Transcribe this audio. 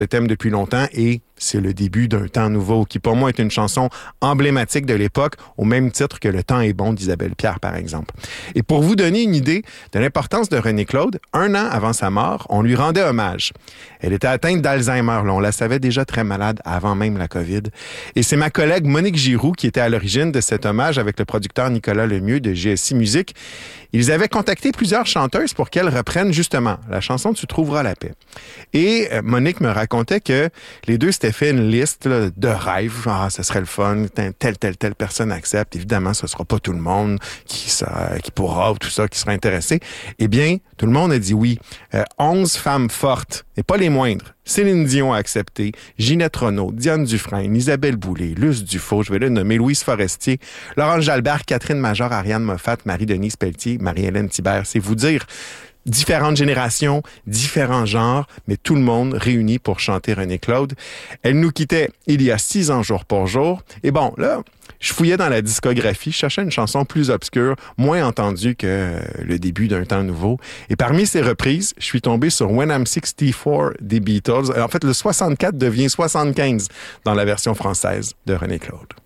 le thème depuis longtemps et c'est le début d'un temps nouveau, qui pour moi est une chanson emblématique de l'époque, au même titre que Le temps est bon d'Isabelle Pierre, par exemple. Et pour vous donner une idée de l'importance de René Claude, 1 an avant sa mort, on lui rendait hommage. Elle était atteinte d'Alzheimer, là, on la savait déjà très malade avant même la COVID. Et c'est ma collègue Monique Giroux qui était à l'origine de cet hommage avec le producteur Nicolas Lemieux de GSI Musique. Ils avaient contacté plusieurs chanteuses pour qu'elles reprennent justement la chanson « Tu trouveras la paix ». Et Monique me racontait que les deux s'étaient fait une liste là, de rêves. Ah, ce serait le fun, telle personne accepte. Évidemment, ce ne sera pas tout le monde qui pourra, ou tout ça, qui sera intéressé. Eh bien, tout le monde a dit oui. 11 femmes fortes, et pas les moindres. Céline Dion a accepté, Ginette Renaud, Diane Dufresne, Isabelle Boulay, Luce Dufault, je vais le nommer, Louise Forestier, Laurence Jalbert, Catherine Major, Ariane Moffat, Marie-Denise Pelletier, Marie-Hélène Thibert. C'est vous dire différentes générations, différents genres, mais tout le monde réuni pour chanter René Claude. Elle nous quittait il y a 6 ans jour pour jour. Et bon, là, je fouillais dans la discographie, je cherchais une chanson plus obscure, moins entendue que le début d'un temps nouveau. Et parmi ces reprises, je suis tombé sur When I'm 64 des Beatles. En fait, le 64 devient 75 dans la version française de René Claude.